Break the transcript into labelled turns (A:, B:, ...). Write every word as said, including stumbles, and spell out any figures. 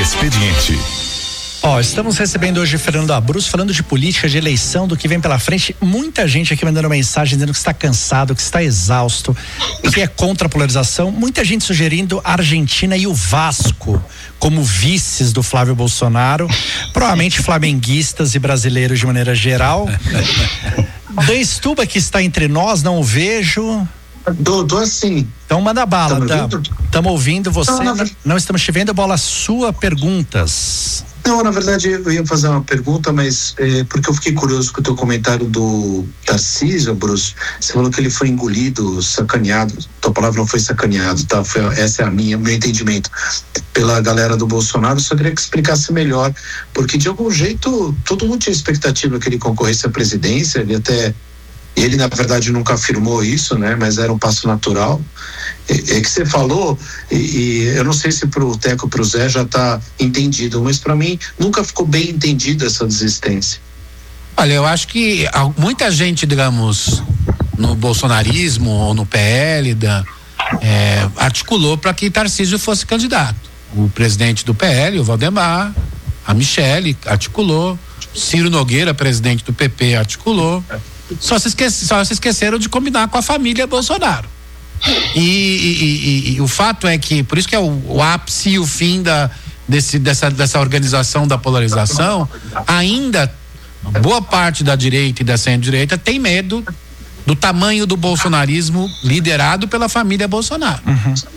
A: Expediente.
B: Ó, oh, estamos recebendo hoje Fernando Abruz, falando de política, de eleição, do que vem pela frente. Muita gente aqui mandando mensagem dizendo que está cansado, que está exausto, que é contra a polarização. Muita gente sugerindo a Argentina e o Vasco como vices do Flávio Bolsonaro. Provavelmente flamenguistas e brasileiros de maneira geral. Dan Stuba, que está entre nós, não o vejo.
C: Tô, tô assim.
B: Então manda bala. Estamos ouvindo você. Não,
C: não,
B: não estamos te vendo. Bola sua, perguntas.
C: Não, na verdade eu ia fazer uma pergunta, mas é, porque eu fiquei curioso com o teu comentário do Tarcísio, Bruce. Você falou que ele foi engolido, sacaneado. Tua palavra não foi sacaneado, tá? Foi, essa é a minha, meu entendimento. Pela galera do Bolsonaro, só queria que explicasse melhor, porque de algum jeito todo mundo tinha expectativa que ele concorresse à presidência, ele até. Ele, na verdade, nunca afirmou isso, né? Mas era um passo natural. É, é que você falou, e, e eu não sei se pro Teco, pro Zé já está entendido, mas para mim nunca ficou bem entendida essa desistência.
D: Olha, eu acho que muita gente, digamos, no bolsonarismo ou no P L, da, é, articulou para que Tarcísio fosse candidato. O presidente do P L, o Valdemar, a Michele, articulou. Ciro Nogueira, presidente do P P, articulou. Só se, esquece, só se esqueceram de combinar com a família Bolsonaro. E, e, e, e o fato é que, por isso que é o, o ápice e o fim da, desse, dessa, dessa organização da polarização, ainda boa parte da direita e da centro-direita tem medo do tamanho do bolsonarismo liderado pela família Bolsonaro.
B: Uhum.